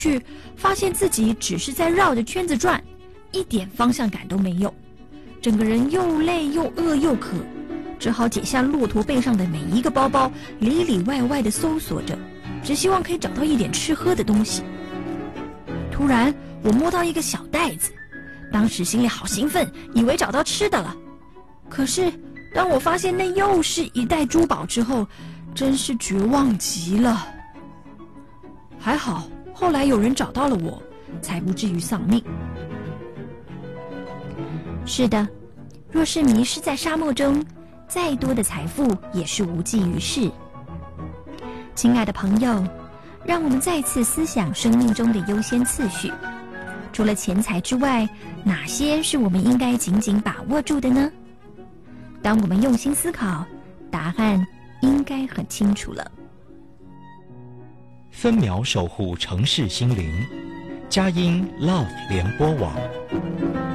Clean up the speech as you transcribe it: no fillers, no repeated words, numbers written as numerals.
去，发现自己只是在绕着圈子转，一点方向感都没有，整个人又累又饿又渴，只好解下骆驼背上的每一个包包，里里外外的搜索着，只希望可以找到一点吃喝的东西。突然，我摸到一个小袋子，当时心里好兴奋，以为找到吃的了。可是，当我发现那又是一袋珠宝之后，真是绝望极了。还好，后来有人找到了我，才不至于丧命。是的，若是迷失在沙漠中，再多的财富也是无济于事。亲爱的朋友，让我们再次思想生命中的优先次序。除了钱财之外，哪些是我们应该紧紧把握住的呢？当我们用心思考，答案应该很清楚了。 分秒守护城市心灵，佳音 Love 联播网。